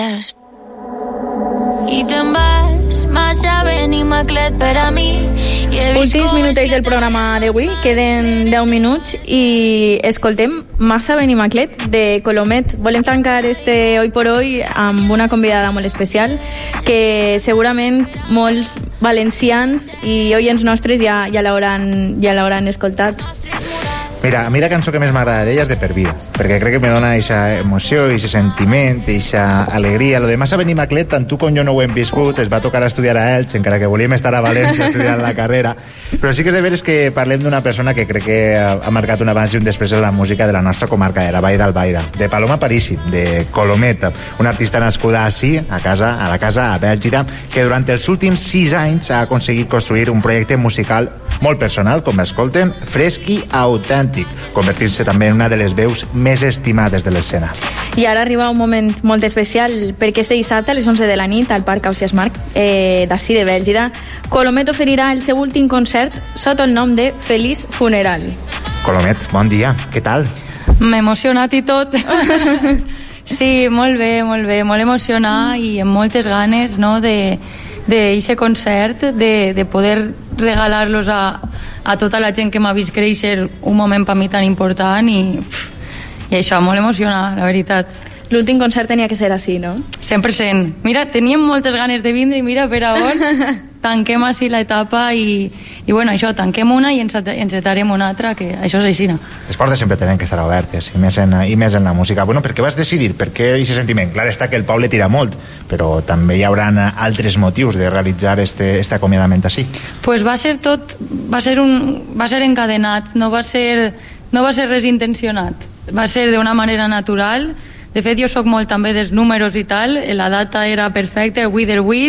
I te'n vas massa Benimaclet per a mi. Últims minutets del programa d'avui, queden 10 minuts i escoltem Massa Benimaclet de Colomet. Volem tancar este Hoy por Hoy amb una convidada molt especial que segurament molts valencians i oients nostres ja l'hauran escoltat. Mira, cançó que més m'agrada d'ella és de Per Vida, perquè crec que me dona eixa emoció, eixa sentiment, eixa alegria. Lo de Massa Benimaclet, tant tu com jo no ho hem viscut, es va tocar estudiar a Elx, encara que volíem estar a València estudiant la carrera, però sí que és de veres que parlem d'una persona que crec que ha marcat un abans i un després en la música de la nostra comarca, de la Vall d'Albaida, de Paloma Parisi, de Colomet, una artista nascuda ací, a la casa, a Bèlgida, que durant els últims 6 anys ha aconseguit construir un projecte musical molt personal, com escolten, fresc i autèntic, convertir-se també en una de les veus més estimades de l'escena. I ara arriba un moment molt especial, perquè este dissabte a les 11 de la nit al Parc Ausiàs Marc d'ací de Bèlgida, Colomet oferirà el seu últim concert sota el nom de Feliç Funeral. Colomet, bon dia, què tal? M'he emocionat i tot. Sí, molt bé, molt emocionat i amb moltes ganes, no, d'eixe concert, de poder regalar-los a tota la gent que m'ha vist créixer un moment per mi tan important i això, molt emocionant, la veritat. L'últim concert tenia que ser així, no? 100%. Mira, teníem moltes ganes de vindre i mira per on tanquem així l'etapa i bueno, això, tanquem una i encetarem una altra, que això és així, no? Les portes sempre tenen que estar obertes, i més en la música. Bueno, per què vas decidir? Per què aquest sentiment? Clar està que el Pau le tira molt, però també hi haurà altres motius de realitzar este acomiadament així. Pues va ser encadenat, no va ser res intencionat, va ser d'una manera natural. De fet, jo sóc molt també dels números i tal, la data era perfecta, with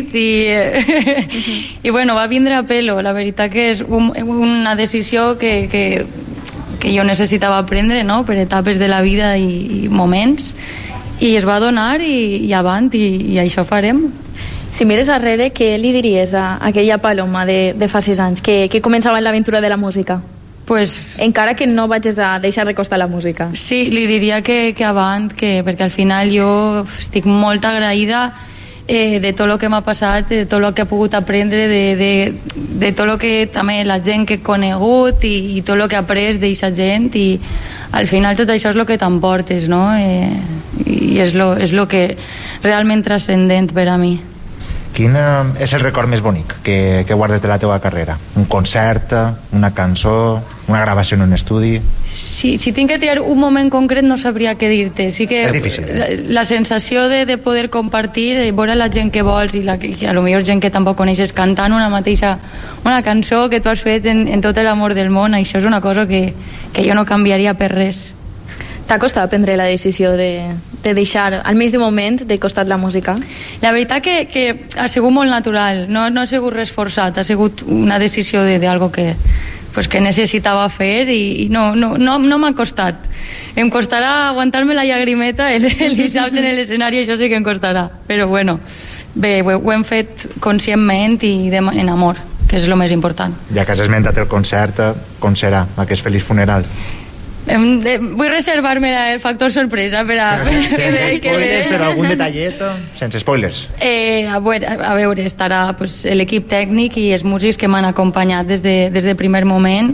i bueno, va vindre a pelo. La veritat que és una decisió que jo necessitava prendre, no?, per etapes de la vida i moments, i es va donar i avant, i això farem. Si mires darrere, què li diries a aquella Paloma de fa 6 anys que començava en l'aventura de la música? Pues, encara que no vagis a deixar recostar la música. Sí, li diria que avant, perquè al final jo estic molt agraïda de tot el que m'ha passat, de tot el que he pogut aprendre, de tot el que també la gent que he conegut i tot el que he après d'aquesta gent, i al final tot això és el que t'emportes, no? I és el que realment transcendent per a mi. Quin és el record més bonic que guardes de la teva carrera? Un concert, una cançó, una gravació en un estudi? Si tinc que triar un moment concret no sabria què dir-te. Sí que és difícil, la sensació de poder compartir, veure la gent que vols i a lo millor gent que tampoc coneixes cantant una cançó que tu has fet en tot l'amor del món, això és una cosa que jo no canviaria per res. T'ha costat prendre la decisió de deixar al mig de moment de costat la música? La veritat que ha sigut molt natural, no ha sigut res forçat, ha sigut una decisió d'algo que necessitava fer i no m'ha costat. Em costarà aguantar-me la llagrimeta el dissabte en l'escenari, això sí que em costarà, però bueno, bé, ho hem fet conscientment i en amor, que és el més important. Ja que has esmentat el concert, com serà aquest Feliç Funeral? Vull reservar-me el factor sorpresa per a... Sense spoilers, però algun detallet? Sense spoilers. A veure, estarà l'equip tècnic i els músics que m'han acompanyat des del primer moment,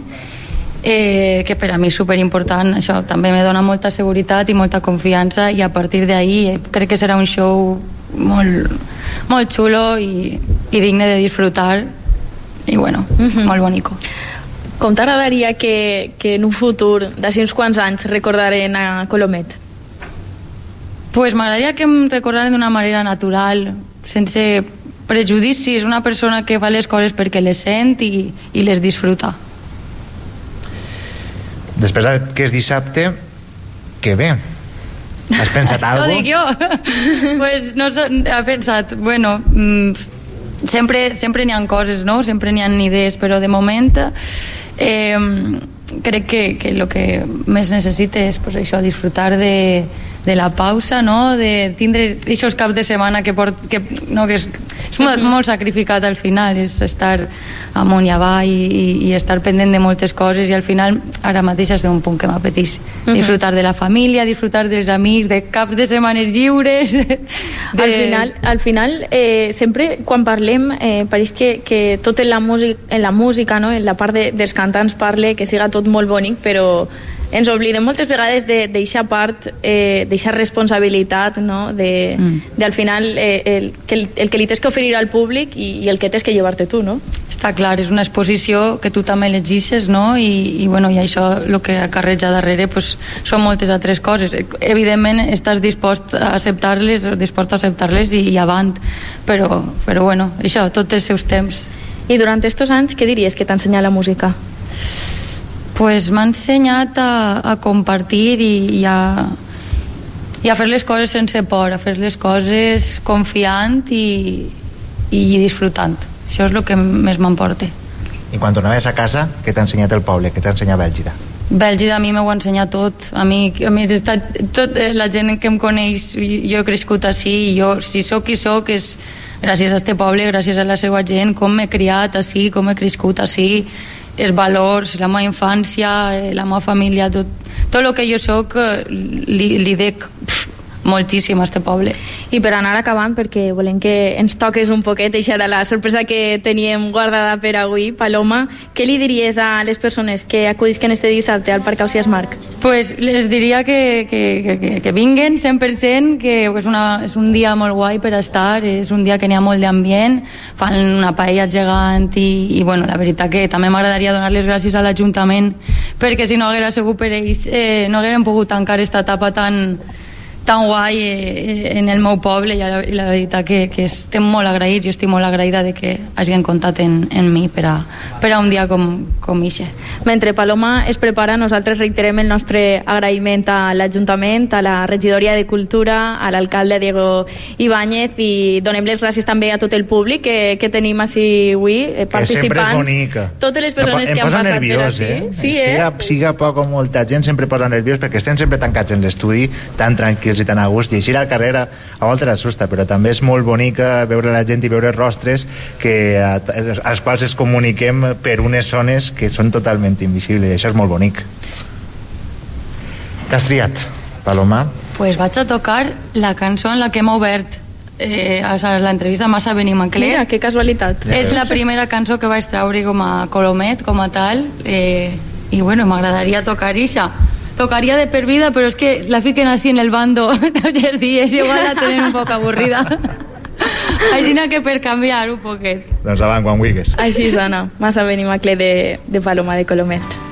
que per a mi és superimportant. Això també me dona molta seguretat i molta confiança, i a partir d'ahí crec que serà un show molt xulo i digne de disfrutar, i bueno, molt bonico. Com t'agradaria que en un futur, d'ací uns quants anys, recordaren a Colomet? Pues m'agradaria que em recordaren d'una manera natural, sense prejudicis, una persona que fa les coses perquè les sent i les disfruta. Després que és dissabte, què ve? Has pensat alguna cosa? Això dic jo. Pues no he pensat, bueno, sempre n'hi ha coses, no? Sempre n'hi ha idees, però de moment crec que el que més necessite és això, disfrutar de la pausa, no? De tindre aquests caps de setmana que és molt sacrificat al final, és estar amunt i avall i estar pendent de moltes coses, i al final ara mateix estem en un punt que m'apeteix disfrutar de la família, disfrutar dels amics, de caps de setmanes lliures Al final sempre quan parlem pareix que tot en la música, no? En la part dels cantants parle que siga tot molt bonic, però ens oblidem moltes vegades d'eixa part, d'eixa responsabilitat, no? Al final el que li tens que oferir al públic i el que tens que llevar-te tu, no? Està clar, és una exposició que tu també l'exigeixes, no? I això el que acarreja darrere pues, són moltes altres coses. Evidentment estàs dispost a acceptar-les i avant, però bueno, això, tots els seus temps. I durant aquests anys, què diries que t'ha ensenyat la música? Pues m'ha ensenyat a compartir i a fer les coses sense por, a fer les coses confiant i disfrutant. Això és el que més m'emporta. I quan tornaves a casa, què t'ha ensenyat el poble? Què t'ha ensenyat Bèlgida? Bèlgida a mi m'ho ha ensenyat tot. A mi tot la gent que em coneix, jo he crescut així, i jo, si sóc qui sóc, és gràcies a este poble, gràcies a la seva gent, com m'he criat així, com he crescut així, els valors, la meva infància, la meva família, tot el que jo soc li dec moltíssim a este poble. I per anar acabant, perquè volem que ens toques un poquet, això era la sorpresa que teníem guardada per avui, Paloma, què li diries a les persones que acudisquen este dissabte al Parc Ausiàs Marc? Pues les diria que vinguen 100%, que és un dia molt guai per estar, és un dia que n'hi ha molt d'ambient, fan una paella gegant i bueno, la veritat que també m'agradaria donar les gràcies a l'Ajuntament, perquè si no haguera sigut per ells no haguérem pogut tancar esta etapa tan guai en el meu poble, i la veritat que estem molt agraïts, jo estic molt agraïda de que hagin comptat en mi per a un dia com ixe. Mentre Paloma es prepara, nosaltres reiterem el nostre agraïment a l'Ajuntament, a la regidoria de Cultura, a l'alcalde Diego Ibáñez, i donem les gràcies també a tot el públic que tenim així avui, participants, totes les persones que han passat per així. Siga poc o molta gent, sempre posa nerviós perquè estem sempre tancats en l'estudi, tan tranquils i tan a gust, i així la carrera a voltes assusta, però també és molt bonica veure la gent i veure rostres als quals es comuniquem per unes zones que són totalment invisibles, i això és molt bonic. Què has triat, Paloma? Pues vaig a tocar la cançó en la que hem obert a l'entrevista Massa Benimaclet. Mira, que casualitat. És la primera cançó que vaig treure com a Colomet, com a tal, i bueno, m'agradaria tocar ixa. Tocaria de per vida, però és que la fiquen així en el bando tots els dies, igual la tenen un poc avorrida. Així que per canviar un poquet. Doncs avant, quan vulguis. Així sona Massa Benimaclet de Paloma de Colomet.